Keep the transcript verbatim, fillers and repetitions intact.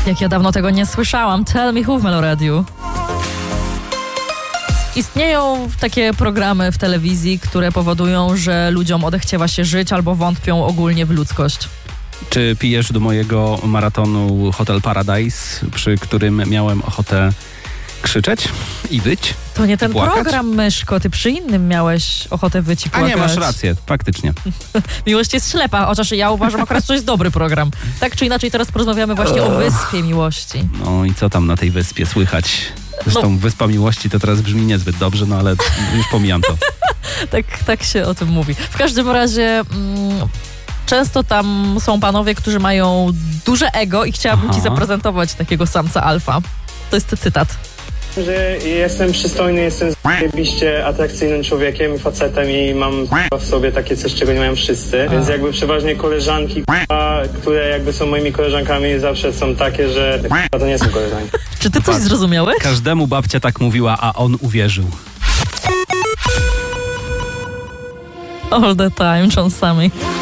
jak ja dawno tego nie słyszałam. Tell Me Who w Meloradiu. Istnieją takie programy w telewizji, które powodują, że ludziom odechciewa się żyć albo wątpią ogólnie w ludzkość. Czy pijesz do mojego maratonu Hotel Paradise, przy którym miałem ochotę krzyczeć i wyć? To nie ten płakać? program, Myszko. Ty przy innym miałeś ochotę wyć i A płakać. nie, masz rację, faktycznie. Miłość jest ślepa, chociaż ja uważam akurat, że to jest dobry program. Tak czy inaczej, teraz porozmawiamy właśnie o Wyspie Miłości. No i co tam na tej wyspie słychać? Zresztą No. Wyspa Miłości to teraz brzmi niezbyt dobrze, no ale już pomijam to. tak, tak się o tym mówi. W każdym razie... Mm, Często tam są panowie, którzy mają duże ego i chciałabym Aha. ci zaprezentować takiego samca alfa. To jest cytat. Że jestem przystojny, jestem zajebiście atrakcyjnym człowiekiem i facetem i mam w sobie takie coś, czego nie mają wszyscy. A. Więc jakby przeważnie koleżanki, które jakby są moimi koleżankami, zawsze są takie, że to nie są koleżanki. Czy ty coś Patrz, zrozumiałeś? Każdemu babcia tak mówiła, a on uwierzył. All the time, John Summit.